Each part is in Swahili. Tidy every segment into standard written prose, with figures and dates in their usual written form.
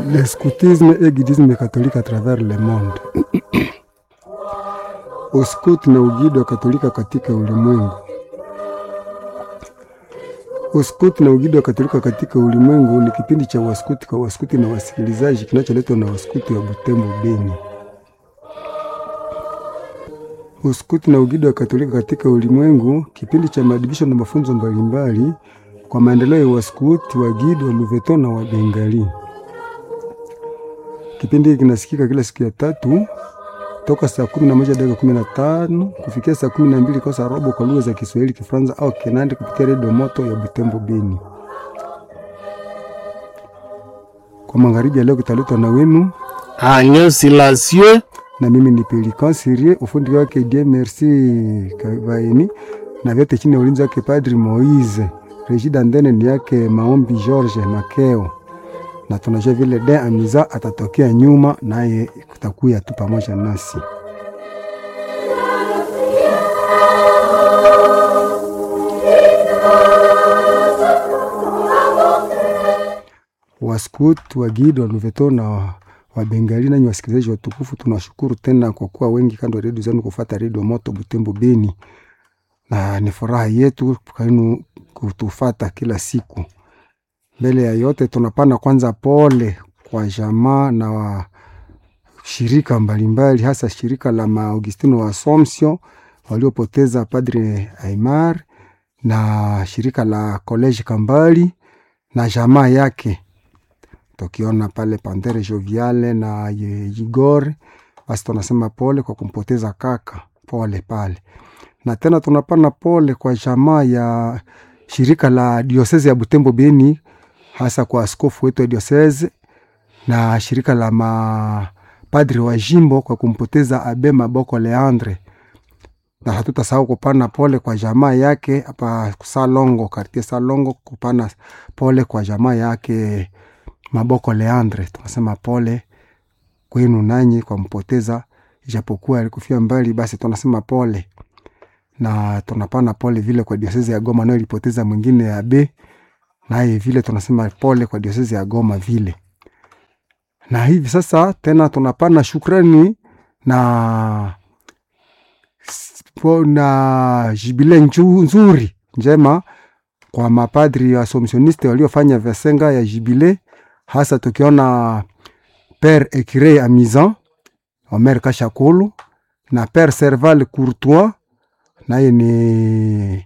Le scoutisme et guidisme catholique à travers le monde. Uskuti na ugido wa Katolika katika ulimwengu. Uskuti na ugido wa Katolika katika ulimwengu ni kipindi cha waskuti kwa waskuti na wasikilizaji kinacholetwa na waskuti wa Butembo Beni. Uskuti na ugido wa Katolika katika ulimwengu, kipindi cha maadibisho na mafunzo mbalimbali kwa maendeleo ya waskuti wa Gido wa Luveto na wa Bengali. Kipindi hiki kinasikika kila siku ya tatu toka saa 11:15 kufikia saa 12:15 kwa lugha za Kiswahili, Kifaransa au Kinandi kupitia Radio Moto ya Butembo Beni. Kwa magharibi ya leo kitaletwa na wenu Agnes Silasio na mimi ni Pelican Sirie, ufundi wake Dieu Merci Kavaini, na vyote chini ya ulinzi wake Padri Moise. Regie Ndene ni yake Maombi George Makeo. Na tunajua vile de Amiza atatokea nyuma naye kutakuya tu pamoja nasi. Waskut wa Gido wa Luveto na wa Bengali na wasikilizaji watukufu, tunashukuru tena kwa kuwa wengi kando ya redio zenu kufuata Radio Moto Butembo Beni. Na ni furaha yetu kwenu kutufuata kila siku. Mbele ya yote tunapana kwanza pole kwa jamaa na shirika mbalimbali, hasa shirika la Augustino wa Assumption waliopoteza Padre Aimar, na shirika la College Kambali na jamaa yake. Tukiona pale Pandere Joviale na Igor, basi tunasema pole kwa kumpoteza kaka, pole pale. Na tena tunapana pole kwa jamaa ya shirika la diocese ya Butembo Beni, hasa kwa askofu wetu wa diocese na shirika la mapadri wa jimbo kwa kumpoteza Abe Maboko Leandre. Na hatutasahau kupana pole kwa jamaa yake hapa Salongo, quartier Salongo, kupana pole kwa jamaa yake Maboko Leandre. Tunasema pole kwenu nanyi kwa mpoteza, ijapokuwa alikufia mbali, basi tunasema pole. Na tunapana pole vile kwa diocese ya Goma nayo ilipoteza mwingine ya Abe, naye vile tunasema pole kwa diocese ya Goma vile. Na hivi sasa tena tunapana shukrani na jibile nzuri njema kwa mapadri wa Assumptioniste waliofanya vesenga ya jibile, hasa tukiona Père Ekirei Amizan Omer Kashakulu na Père Serval Courtois, naye ni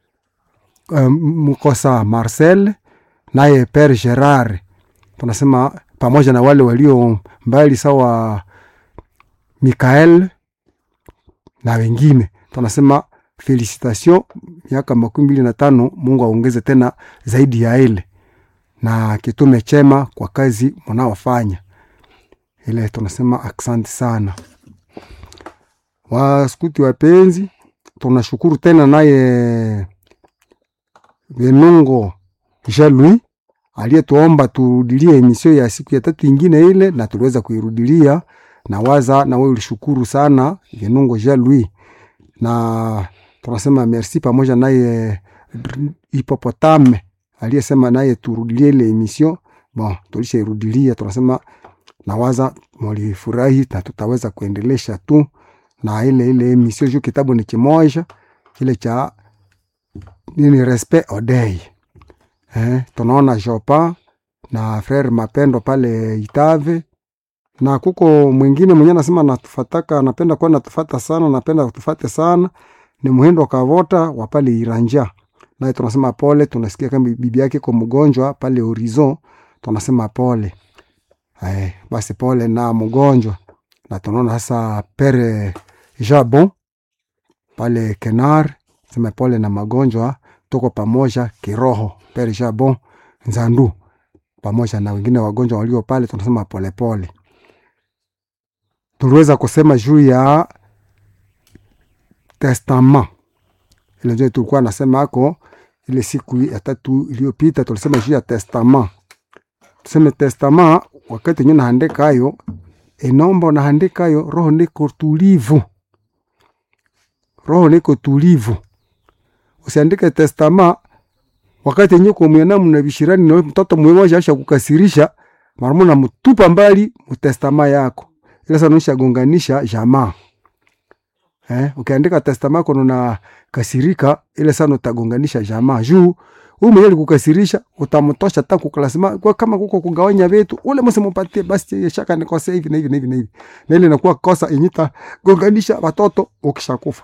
Mukosa Marcel, naye Père Gerard. Tunasema pamoja na wale walio mbali sawa Mikael na wengine, tunasema felicitation, miaka 25, Mungu aongeze tena zaidi ya ile, na kitume chema kwa kazi mnaofanya ile. Tunasema asante sana. Waskuti wapenzi, tunashukuru tena naye Venongo Jean-Louis aliyetuomba turudilie emission ya siku ya tatu ingine ile, na tuliweza kuirudilia. Na waza na wewe ulishukuru sana Venongo Jean-Louis, na tunasema merci pamoja naye Hipopotame aliyesema naye turudilie ile emission. Bon, tulishairudilia. Tunasema na waza mlifurahi na tutaweza kuendelesha tu na ile emission. Juu kitabu ni kimoja kile cha nini, respect odei. Tunaona Jopa na Frere Mapendo pale Itave, na kuko mwingine mwenye anasema natufataka, anapenda kwa natufata sana, napenda kutufate sana, ni Muhindo Kavota wa pale Iranja. Na tunasema pole, tunasikia kama bibi yake kwa mgonjwa pale Horizon, tunasema pole. Basi pole na mgonjwa. Na tunaona hasa Pere Jabon pale Kenar, sema pole na magonjwa, tuko pamoja kiroho. Pere Jabon Nzandu pamoja na wengine wagonjwa walio pale, tunasema pole pole. Tuliweza kusema juu ya testament. Ile ndio tulikuwa nasema hako ile siku ya tatu iliyopita, tulisema juu ya testament. Tuseme testament wakati nyuna handika hayo, enomba na handika hayo, roho niko tulivu. Roho niko tulivu. Usiandike testament wakati nyuko mwenamu na bishirani na mtoto mmoja asha kukasirisha, mara na mtupa mbali mtestama yako. Ile sana unishagonganisha jamaa. Ukiandika testama yako na kasirika, ile sana utagonganisha jamaa. Juu huyu mwenye alikukasirisha utamtosha hata kuklasima kwa kama kuko kugawanya vitu, ule msimpatie basi shaka nikosea hivi na hivi na hivi na hivi. Na ile inakuwa kosa inyita gonganisha watoto ukishakufa.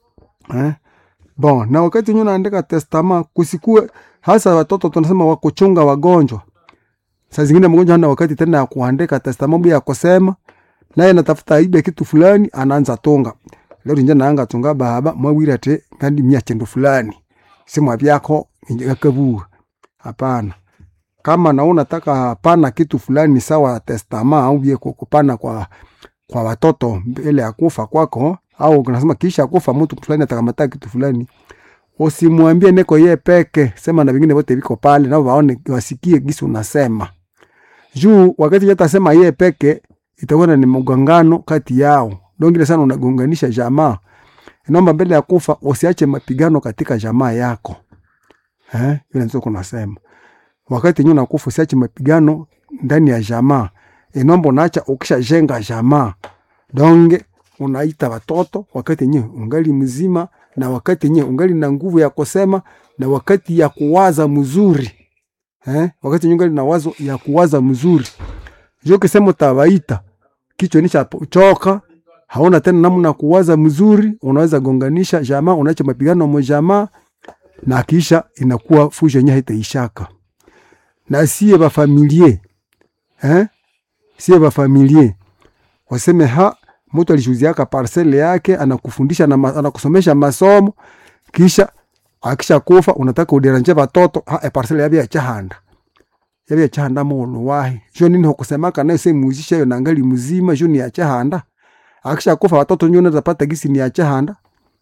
Bon, na wakati nyuna andika testama kusikue hasa watoto tunasema wakuchunga wagonjwa. Saa zingine mgonjwa hana wakati tena ya kuandika testama bila kusema, naye anatafuta ibe kitu fulani anaanza tunga. Leo nje naanga tunga baba mwawirate kandi miachendo fulani. Simu vyako ingekabu. Hapana. Kama naona taka pana kitu fulani sawa testama au bie kupana kwa watoto mbele ya kufa kwako, au unasema kisha kufa mtu fulani atakamata kitu fulani, usimwambie neko yeye peke, sema na wengine wote biko pale na waone wasikie gisi unasema. Juu wakati hata sema yeye peke itakuwa ni mgongano kati yao. Dongile sana unagonganisha jamaa. Inaomba mbele ya kufa usiache mapigano katika jamaa yako. Yule ndio kunasema. Wakati nyuna kufa usiache mapigano ndani ya jamaa. Inaomba unaacha ukishajenga jamaa. Donge unaita watoto wakati nye ungali mzima, na wakati nye ungali na nguvu ya kusema, na wakati ya kuwaza mzuri. Wakati nye ungali na wazo ya kuwaza mzuri. Joke sema utawaita kichwa nisha choka, haona tena namna kuwaza mzuri, unaweza gonganisha jamaa, unaacha mapigano mo jamaa, na kisha inakuwa fusha nya haitaishaka. Na siye ba familie. Siye ba familie. Waseme mtu alishuziaka parcele yake, anakufundisha na anakusomesha masomo, kisha akisha kufa unataka udiranje watoto, parcele yabi ya chahanda. Yabi ya chahanda mo wahi. Jo nini hukusemaka nayo sema muzisha yo nangali mzima jo ni ya chahanda. Akisha kufa watoto nyona zapata gisi ni ya chahanda.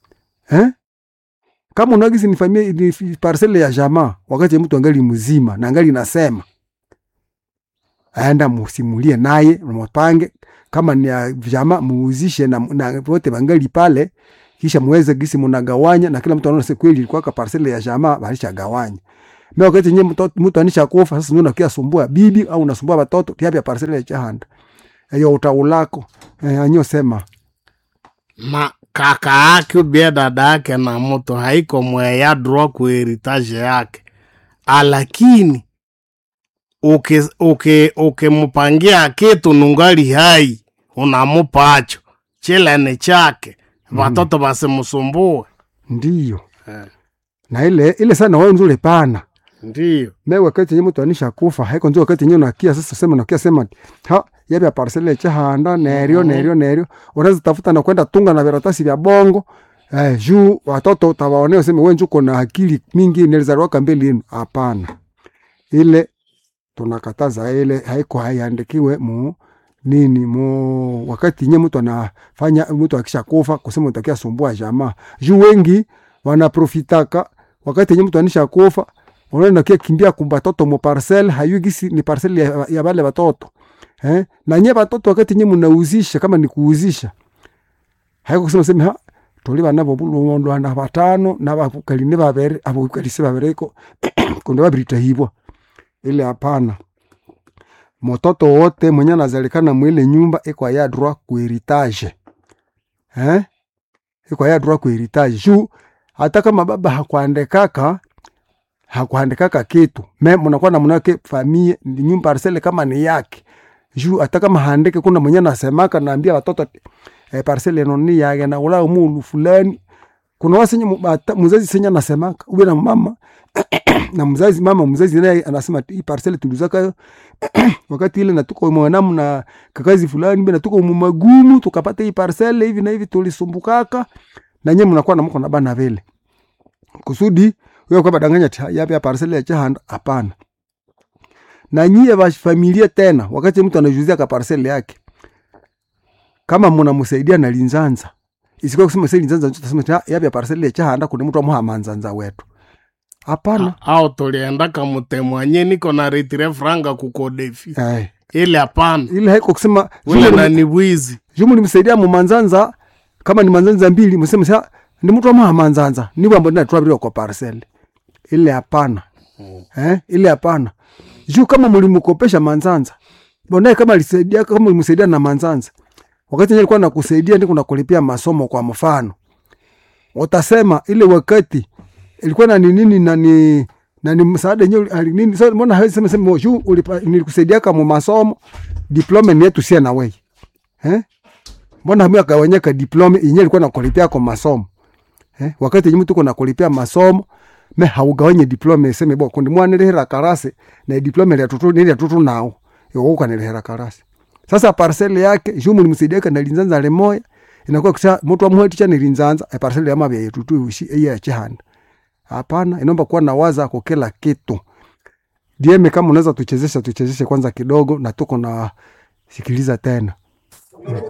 Kama unagisi ni familia ni parcele ya jamaa, wakati mtu angali mzima na angali nasema, aenda musimulie naye, mpange kama ni ya jamaa muuzishe na wote bangali pale, kisha muweze gisi mnagawanya na kila mtu anaona kweli ilikuwa ka parcele ya jamaa balisha gawanya. Mimi wakati nyenye mtu anisha kufa sasa unaona kia sumbua bibi au unasumbua watoto pia ya parcele ya chahanda. Hiyo utaulako anyo sema kaka yake bia dada yake na mtu haiko mweya draw ku heritage yake, lakini mpangia kitu nungali hai unamupacho chilene chake watoto basi msumbue. Ndiyo. Na ile sana wao nzuri pana. Ndiyo. Mimi wakati nyinyi mtu anisha kufa haiko ndio wakati nyinyi unakia sasa sema nakia sema yabi parcele chahanda nerio unaweza tafuta na kwenda tunga na veratasi vya bongo juu watoto utawaonea useme wewe njuko na akili mingi nilizaliwa kambele yenu. Hapana. Ile tunakataza, ile haiko haiandikiwe wakati nye mtu anafanya mtu akisha kufa kusema utakia sumbua jamaa. Juu wengi wanaprofitaka wakati nye mtu anisha kufa, unaona kia kimbia kumba toto mo parcel, hayugisi ni parcel ya wale watoto. Na nye watoto wakati nye mnauzisha kama ni kuuzisha, haiko kusema sema toliba nabo bulu wana batano na bakukaline babere abo kalise babereko kondo babirita hibwa. Ile hapana. Mtoto wote mwenye anazalikana mwile nyumba iko ya droit ku heritage. Iko ya droit ku heritage. Juu hata kama baba hakuandikaka kitu, mnakuwa na mnake familia ni nyumba parcelle kama ni yake. Juu hata kama haandike kuna mwenye anasemaka naambia watoto parcelle noni yake na ula mulu fulani. Kuna wasenye mzazi senya nasemaka ube na mama na mzazi naye anasema hii parcelle tulizaka wakati ile natuko mwanamu na kakazi fulani bena tuko magumu tukapata hii parcelle hivi na hivi tulisumbukaka, na nyinyi mnakuwa na mko na bana vile kusudi wewe kwa badanganya yapi ya parcelle ya chahanda. Hapana. Na nyie wa familia tena wakati mtu anajuzia ka parcelle yake, kama mnamsaidia na linzanza, isikuwa kusema sasa linzanza tutasema yapi ya parcelle ya chahanda kuna mtu amha manzanza wetu. Hapana. Au tulienda kamutemwanye niko na retire franga kukodefi. Ile hapana. Ile haiko kusema wala na ni wizi. Jumu nimsaidia mu manzanza, kama ni manzanza mbili mseme sasa ni mtu amha manzanza ni bambo na trouble kwa parcelle. Ile hapana. Ile hapana. Juu kama mlimkopesha manzanza Mbona kama alisaidia, kama ulimsaidia na manzanza, wakati yeye alikuwa anakusaidia ndiko nakulipia masomo kwa mfano, utasema ile wakati ilikuwa na nini na ni msaada yenyewe nini. Sasa mbona hawezi sema juu nilikusaidia kama masomo, diploma ni yetu sia na wewe mbona hamia kawanyeka diploma yenyewe ilikuwa nakulipia kwa masomo wakati yenyewe tuko nakulipia masomo me haugawanye diploma iseme bo kundi mwana lehera karase na diploma ile tutu nao yo kanelehera karase. Sasa parcel yake jumu nimsaidia kana linzanza le moya inakuwa kisha mtu amweti cha nilinzanza parcel ya mabya yetu tu ushi ya chihanda. Hapana, inaomba kuwa na waza kwa kila kitu. DM kama unaweza tuchezeshe kwanza kidogo na tuko na sikiliza tena.